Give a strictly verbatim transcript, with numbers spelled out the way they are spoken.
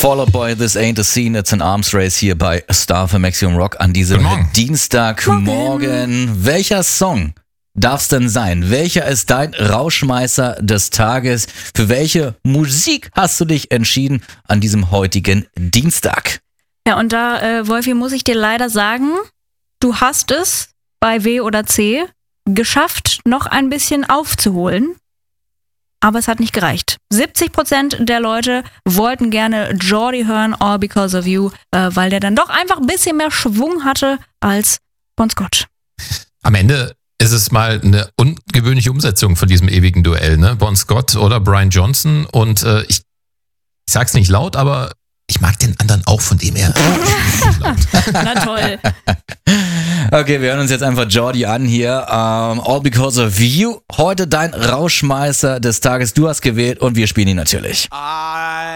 Fall Out Boy, This Ain't a Scene, It's an Arms Race hier bei Star für Maximum Rock an diesem Dienstagmorgen. Welcher Song darf's denn sein? Welcher ist dein Rauschmeißer des Tages? Für welche Musik hast du dich entschieden an diesem heutigen Dienstag? Ja, und da, äh, Wolfi, muss ich dir leider sagen, du hast es bei W oder C geschafft, noch ein bisschen aufzuholen. Aber es hat nicht gereicht. siebzig Prozent der Leute wollten gerne Geordie hören, All Because of You, äh, weil der dann doch einfach ein bisschen mehr Schwung hatte als Bon Scott. Am Ende ist es mal eine ungewöhnliche Umsetzung von diesem ewigen Duell, ne? Bon Scott oder Brian Johnson. Und äh, ich, ich sag's nicht laut, aber ich mag den anderen auch, von dem her. Na toll. Okay, wir hören uns jetzt einfach Geordie an hier. Um, All Because of You. Heute dein Rauschmeißer des Tages. Du hast gewählt und wir spielen ihn natürlich.